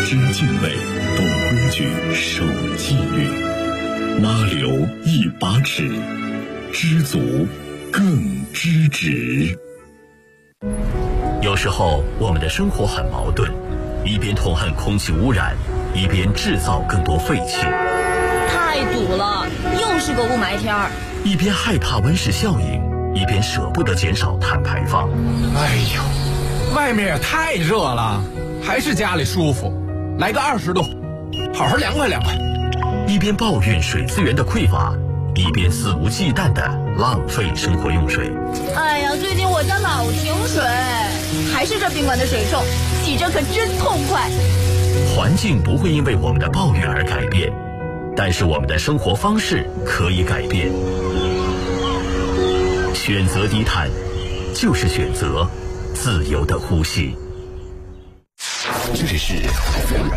知敬畏，懂规矩，守纪律。拉流一把尺，知足更知止。 有时候我们的生活很矛盾，一边痛恨空气污染，一边制造更多废气。 太堵了，又是个雾霾天儿。 一边害怕温室效应，一边舍不得减少碳排放。 哎呦，外面也太热了，还是家里舒服。来个20度，好好凉快凉快。 一边抱怨水资源的匮乏，一边肆无忌惮地浪费生活用水。 哎呀，最近我家老停水，还是这宾馆的水臭，洗着可真痛快。 环境不会因为我们的抱怨而改变，但是我们的生活方式可以改变。选择低碳，就是选择自由的呼吸。 这里是 FM